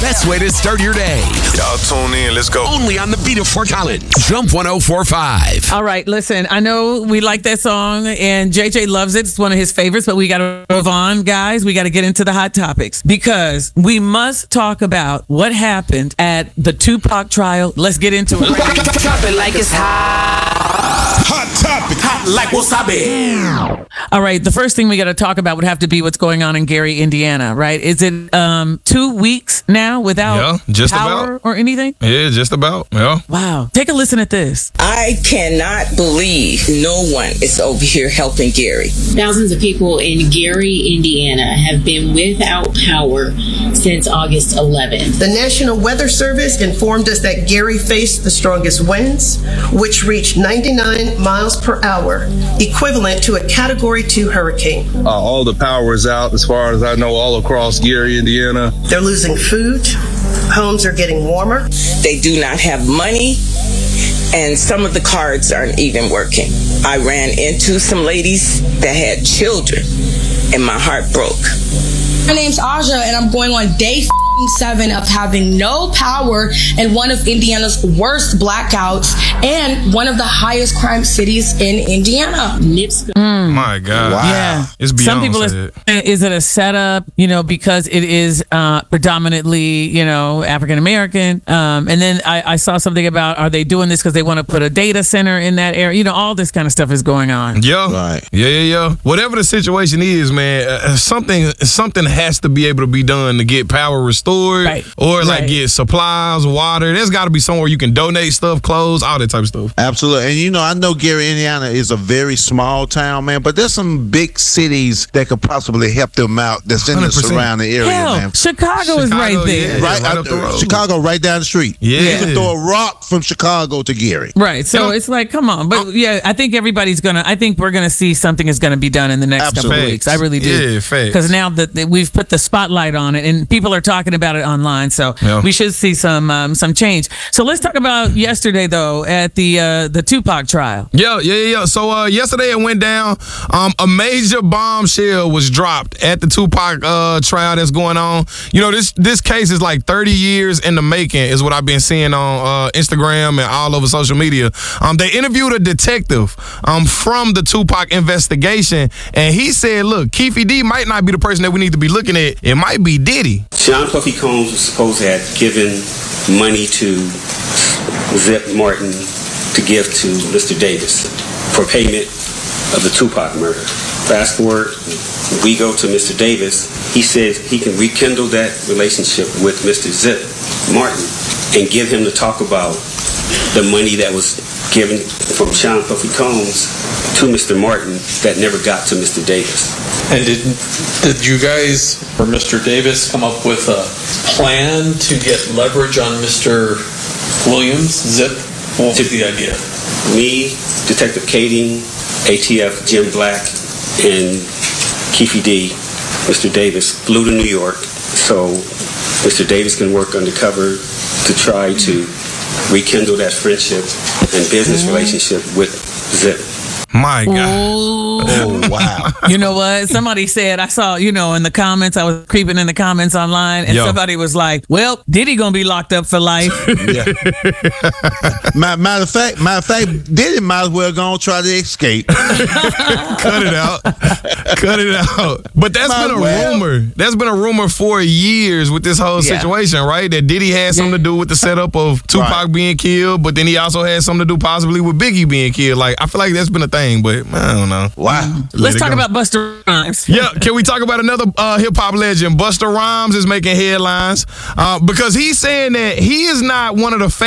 Best way to start your day. Y'all tune in. Let's go. Only on the beat of Fort Collins. Jump 104.5. All right, listen, I know we like that song, and JJ loves it. It's one of his favorites, but we got to move on, guys. We got to get into the hot topics because we must talk about what happened at the Tupac trial. Let's get into it. Drop it like it's hot. Hot topic. Hot like wasabi. All right, the first thing we got to talk about would have to be what's going on in Gary, Indiana, right? Is it 2 weeks now without just power about. or anything? Yeah, just about. Yeah. Wow. Take a listen at this. I cannot believe no one is over here helping Gary. Thousands of people in Gary, Indiana have been without power since August 11th. The National Weather Service informed us that Gary faced the strongest winds, which reached 99 miles per hour, equivalent to a Category 2 hurricane. All the power is out, as far as I know, all across Gary, Indiana. They're losing food. Homes are getting warmer. They do not have money, and some of the cards aren't even working. I ran into some ladies that had children, and my heart broke. My name's Aja, and I'm going on day 7 of having no power in one of Indiana's worst blackouts and one of the highest crime cities in Indiana. My God. Wow. Yeah. It's beyond Some people sad. is it a setup, because it is predominantly, African American. And then I saw something about, are they doing this because they want to put a data center in that area? All this kind of stuff is going on. Yeah. Right. Yeah. Whatever the situation is, man, something has to be able to be done to get power restored or get supplies, water. There's got to be somewhere you can donate stuff, clothes, all that type of stuff. Absolutely. And I know Gary, Indiana is a very small town, man, but there's some big cities that could possibly help them out that's in the 100%. surrounding area, Hell, man. Chicago is right there. Yeah, Right up the road. Chicago, right down the street. Yeah. You can throw a rock from Chicago to Gary. Right. So it's like, come on. But I think I think we're going to see something is going to be done in the next couple of Absolutely. weeks. I really do. Yeah, facts. Because now that we've put the spotlight on it and people are talking about it online. So we should see some change. So let's talk about yesterday, though, at the Tupac trial. Yeah. So yesterday it went down. A major bombshell was dropped at the Tupac trial that's going on. This case is like 30 years in the making, is what I've been seeing on Instagram and all over social media. They interviewed a detective from the Tupac investigation, and he said, look, Keefe D might not be the person that we need to be looking at. It might be Diddy. Sean Puffy Combs was supposed to have given money to Zip Martin to give to Mr. Davis for payment of the Tupac murder. Fast forward, we go to Mr. Davis. He says he can rekindle that relationship with Mr. Zip Martin and give him to talk about the money that was given from Sean Puffy Combs to Mr. Martin that never got to Mr. Davis. And did you guys, or Mr. Davis, come up with a plan to get leverage on Mr. Williams, Zip? What was the idea? Me, Detective Kading, ATF Jim Black, and Keefe D, Mr. Davis, flew to New York so Mr. Davis can work undercover to try to rekindle that friendship and business relationship with Zip. My God. Oh, wow. You know what? Somebody said, I saw, in the comments, I was creeping in the comments online, and somebody was like, well, Diddy gonna be locked up for life. Yeah. Matter of fact, Diddy might as well go and try to escape. Cut it out. But that's been a rumor. That's been a rumor for years with this whole situation, right? That Diddy had something to do with the setup of Tupac being killed, but then he also had something to do possibly with Biggie being killed. Like, I feel like that's been a thing, but I don't know. Wow. Let's talk about Busta Rhymes. Yeah, can we talk about another hip-hop legend? Busta Rhymes is making headlines because he's saying that he is not one of the